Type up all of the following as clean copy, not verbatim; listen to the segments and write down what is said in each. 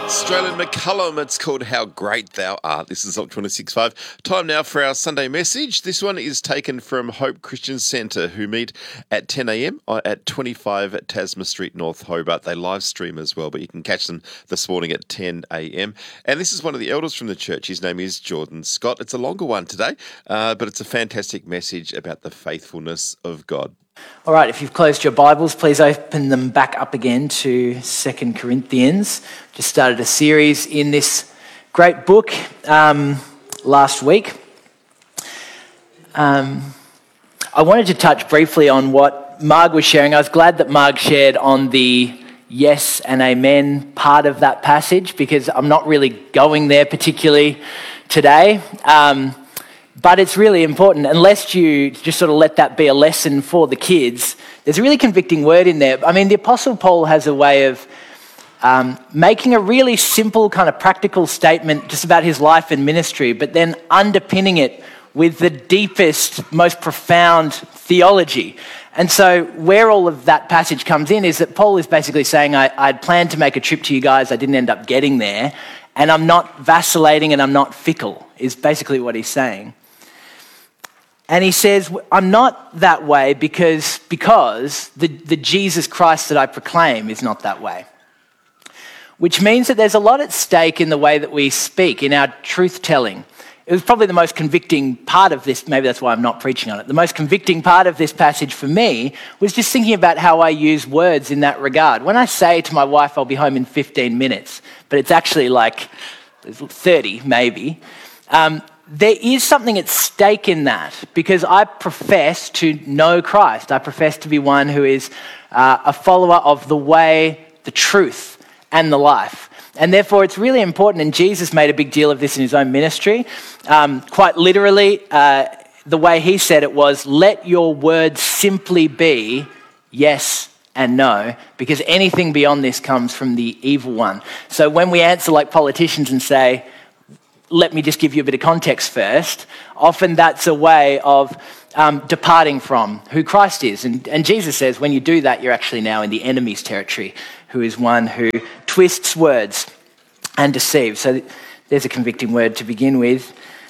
Australian McCullum, it's called How Great Thou Art. This is Op 26.5. Time now for our Sunday message. This one is taken from Hope Christian Centre, who meet at 10 a.m. at 25 Tasma Street, North Hobart. They live stream as well, but you can catch them this morning at 10 a.m. And this is one of the elders from the church. His name is Jordan Scott. It's a longer one today, but it's a fantastic message about the faithfulness of God. All right, if you've closed your Bibles, please open them back up again to 2 Corinthians. Just started a series in this great book last week. I wanted to touch briefly on what Marg was sharing. I was glad that Marg shared on the yes and amen part of that passage, because I'm not really going there particularly today. But it's really important, unless you just sort of let that be a lesson for the kids. There's a really convicting word in there. I mean, the Apostle Paul has a way of making a really simple kind of practical statement just about his life and ministry, but then underpinning it with the deepest, most profound theology. And so where all of that passage comes in is that Paul is basically saying, I'd planned to make a trip to you guys, I didn't end up getting there, and I'm not vacillating and I'm not fickle, is basically what he's saying. And he says, I'm not that way because the Jesus Christ that I proclaim is not that way. Which means that there's a lot at stake in the way that we speak, in our truth-telling. It was probably the most convicting part of this, maybe that's why I'm not preaching on it. The most convicting part of this passage for me was just thinking about how I use words in that regard. When I say to my wife, I'll be home in 15 minutes, but it's actually like 30 maybe, there is something at stake in that, because I profess to know Christ. I profess to be one who is a follower of the way, the truth, and the life. And therefore, it's really important, and Jesus made a big deal of this in his own ministry. Quite literally, the way he said it was, let your words simply be yes and no, because anything beyond this comes from the evil one. So when we answer like politicians and say, let me just give you a bit of context first, often that's a way of departing from who Christ is. And Jesus says when you do that, you're actually now in the enemy's territory, who is one who twists words and deceives. So there's a convicting word to begin with.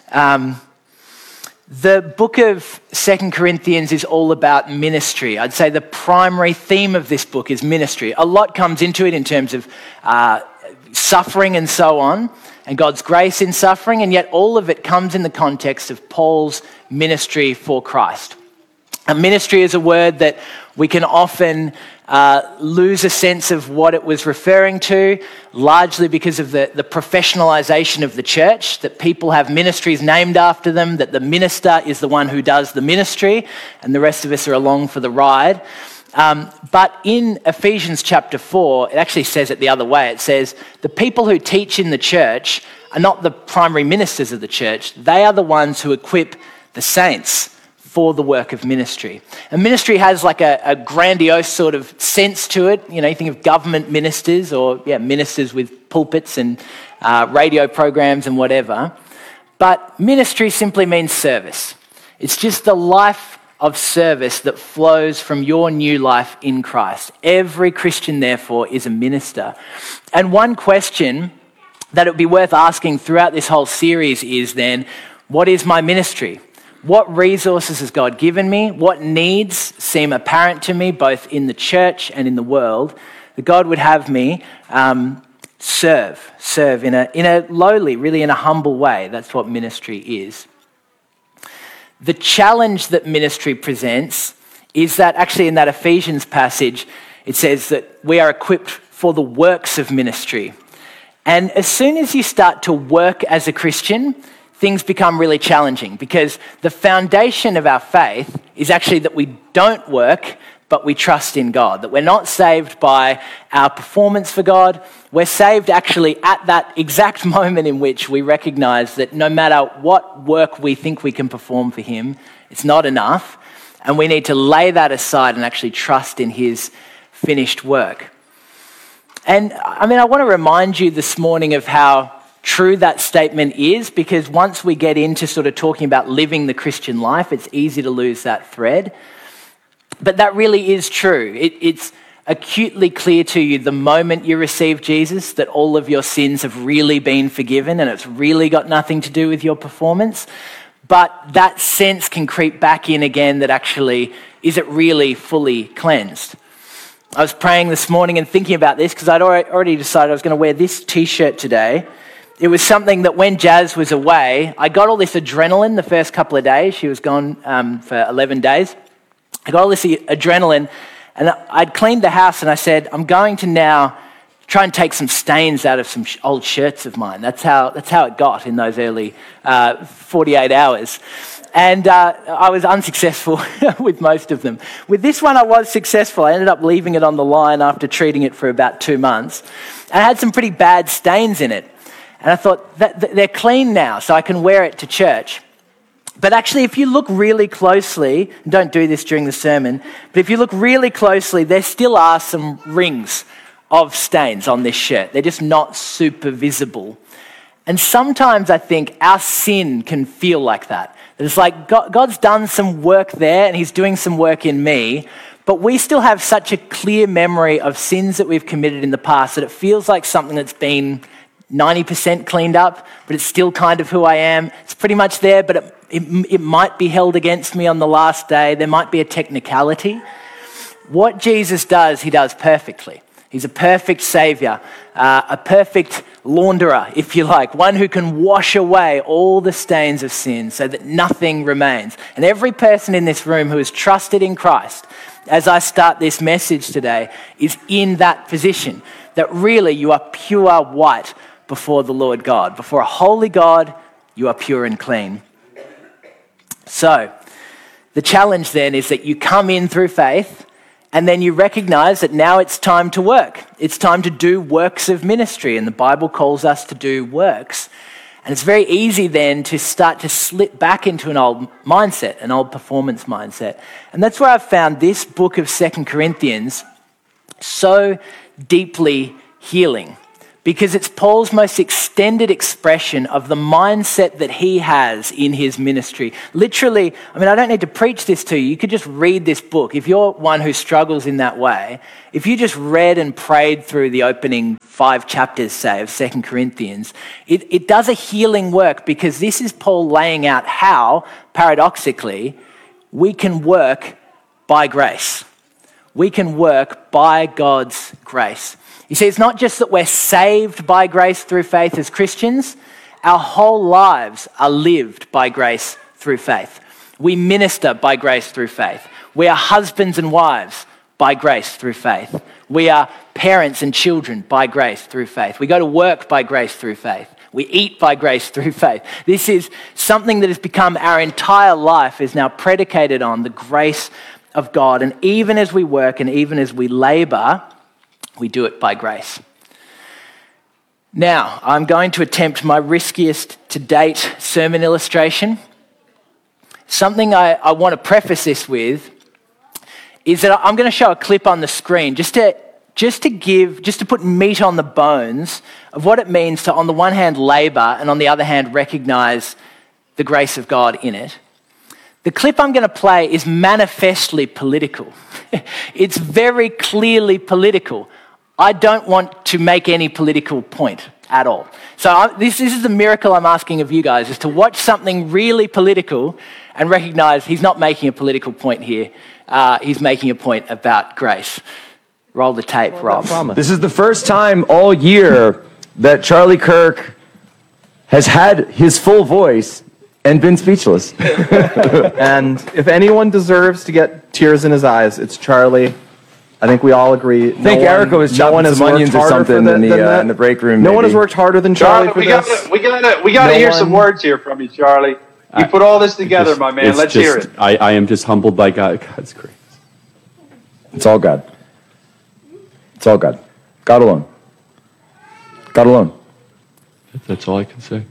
The book of 2 Corinthians is all about ministry. I'd say the primary theme of this book is ministry. A lot comes into it in terms of suffering and so on, and God's grace in suffering, and yet all of it comes in the context of Paul's ministry for Christ. And ministry is a word that we can often lose a sense of what it was referring to, largely because of the professionalization of the church, that people have ministries named after them, that the minister is the one who does the ministry, and the rest of us are along for the ride. But in Ephesians chapter 4, it actually says it the other way. It says, the people who teach in the church are not the primary ministers of the church. They are the ones who equip the saints for the work of ministry. And ministry has like a grandiose sort of sense to it. You know, you think of government ministers or ministers with pulpits and radio programs and whatever. But ministry simply means service. It's just the life of service that flows from your new life in Christ. Every Christian, therefore, is a minister. And one question that it would be worth asking throughout this whole series is then, what is my ministry? What resources has God given me? What needs seem apparent to me, both in the church and in the world, that God would have me serve in a lowly, really in a humble way. That's what ministry is. The challenge that ministry presents is that actually in that Ephesians passage, it says that we are equipped for the works of ministry. And as soon as you start to work as a Christian, things become really challenging, because the foundation of our faith is actually that we don't work, but we trust in God, that we're not saved by our performance for God. We're saved actually at that exact moment in which we recognize that no matter what work we think we can perform for him, it's not enough, and we need to lay that aside and actually trust in his finished work. And I mean, I want to remind you this morning of how true that statement is, because once we get into sort of talking about living the Christian life, it's easy to lose that thread. But that really is true. It's acutely clear to you the moment you receive Jesus that all of your sins have really been forgiven and it's really got nothing to do with your performance. But that sense can creep back in again that actually, is it really fully cleansed? I was praying this morning and thinking about this because I'd already decided I was going to wear this t-shirt today. It was something that when Jazz was away, I got all this adrenaline the first couple of days. She was gone for 11 days. I got all this adrenaline and I'd cleaned the house and I said, I'm going to now try and take some stains out of some old shirts of mine. That's how it got in those early 48 hours. And I was unsuccessful with most of them. With this one, I was successful. I ended up leaving it on the line after treating it for about 2 months. And I had some pretty bad stains in it. And I thought, they're clean now, so I can wear it to church. But actually, if you look really closely, and don't do this during the sermon, but if you look really closely, there still are some rings of stains on this shirt. They're just not super visible. And sometimes I think our sin can feel like that. It's like God's done some work there and he's doing some work in me, but we still have such a clear memory of sins that we've committed in the past that it feels like something that's been 90% cleaned up, but it's still kind of who I am. It's pretty much there, but it might be held against me on the last day. There might be a technicality. What Jesus does, he does perfectly. He's a perfect savior, a perfect launderer, if you like, one who can wash away all the stains of sin so that nothing remains. And every person in this room who has trusted in Christ, as I start this message today, is in that position, that really you are pure white before the Lord God. Before a holy God, you are pure and clean. So, the challenge then is that you come in through faith, and then you recognize that now it's time to work. It's time to do works of ministry, and the Bible calls us to do works. And it's very easy then to start to slip back into an old mindset, an old performance mindset. And that's where I've found this book of 2 Corinthians so deeply healing, because it's Paul's most extended expression of the mindset that he has in his ministry. Literally, I don't need to preach this to you. You could just read this book. If you're one who struggles in that way, if you just read and prayed through the opening 5 chapters, say, of 2 Corinthians, it does a healing work, because this is Paul laying out how, paradoxically, we can work by grace. We can work by God's grace. You see, it's not just that we're saved by grace through faith as Christians. Our whole lives are lived by grace through faith. We minister by grace through faith. We are husbands and wives by grace through faith. We are parents and children by grace through faith. We go to work by grace through faith. We eat by grace through faith. This is something that has become our entire life, is now predicated on the grace of God. And even as we work and even as we labor, we do it by grace. Now, I'm going to attempt my riskiest to date sermon illustration. Something I want to preface this with is that I'm going to show a clip on the screen just to put meat on the bones of what it means to, on the one hand, labor, and on the other hand, recognize the grace of God in it. The clip I'm going to play is manifestly political. It's very clearly political. I don't want to make any political point at all. So this is the miracle I'm asking of you guys, is to watch something really political and recognize he's not making a political point here. He's making a point about grace. Roll the tape, Rob. This is the first time all year that Charlie Kirk has had his full voice and been speechless. And if anyone deserves to get tears in his eyes, it's Charlie. I think we all agree. I think Erica was chopping some onions or something in the break room. No one has worked harder than Charlie for this. We gotta hear some words here from you, Charlie. You put all this together, my man. Let's hear it. I am just humbled by God's grace. It's all God. It's all God. God alone. God alone. That's all I can say.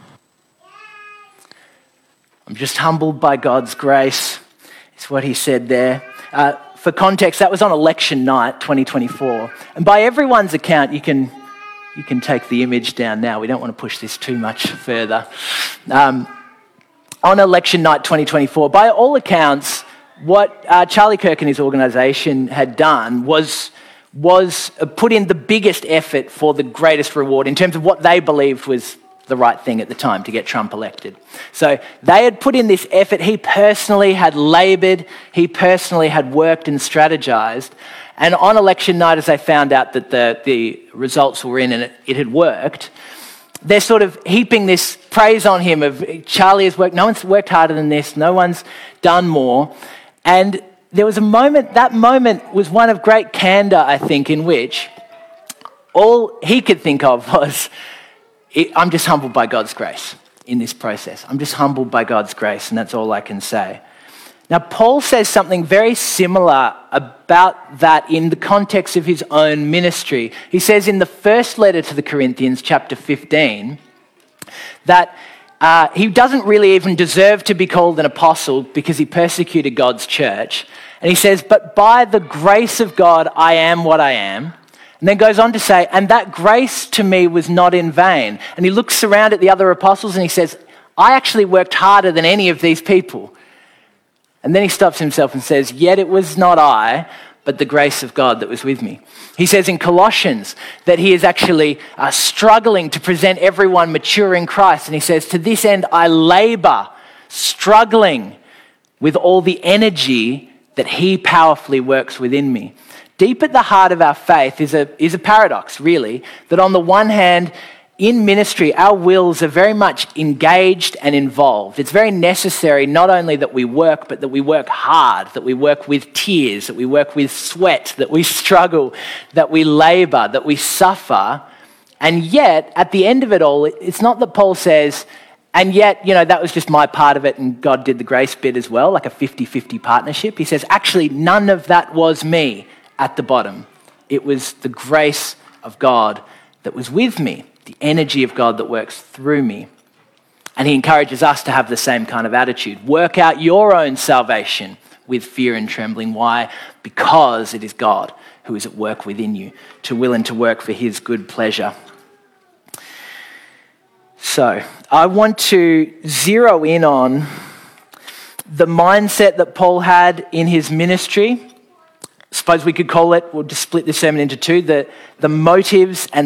I'm just humbled by God's grace. It's what he said there. For context, that was on election night, 2024. And by everyone's account, you can take the image down now. We don't want to push this too much further. On election night 2024, by all accounts, what Charlie Kirk and his organisation had done was was put in the biggest effort for the greatest reward in terms of what they believed was the right thing at the time to get Trump elected. So they had put in this effort. He personally had laboured. He personally had worked and strategized. And on election night, as they found out that the results were in and it had worked, they're sort of heaping this praise on him of Charlie has worked, no one's worked harder than this, no one's done more. And there was a moment, that moment was one of great candour, I think, in which all he could think of was, I'm just humbled by God's grace in this process. I'm just humbled by God's grace, and that's all I can say. Now, Paul says something very similar about that in the context of his own ministry. He says in the first letter to the Corinthians, chapter 15, that he doesn't really even deserve to be called an apostle because he persecuted God's church. And he says, but by the grace of God, I am what I am. And then goes on to say, and that grace to me was not in vain. And he looks around at the other apostles and he says, I actually worked harder than any of these people. And then he stops himself and says, yet it was not I, but the grace of God that was with me. He says in Colossians that he is actually struggling to present everyone mature in Christ. And he says, to this end I labour, struggling with all the energy that he powerfully works within me. Deep at the heart of our faith is a paradox, really, that on the one hand, in ministry, our wills are very much engaged and involved. It's very necessary not only that we work, but that we work hard, that we work with tears, that we work with sweat, that we struggle, that we labour, that we suffer. And yet, at the end of it all, it's not that Paul says, and yet, that was just my part of it and God did the grace bit as well, like a 50-50 partnership. He says, actually, none of that was me at the bottom. It was the grace of God that was with me, the energy of God that works through me. And he encourages us to have the same kind of attitude. Work out your own salvation with fear and trembling. Why? Because it is God who is at work within you, to will and to work for his good pleasure. So, I want to zero in on the mindset that Paul had in his ministry. Suppose we could call it, we'll just split the sermon into two, the motives and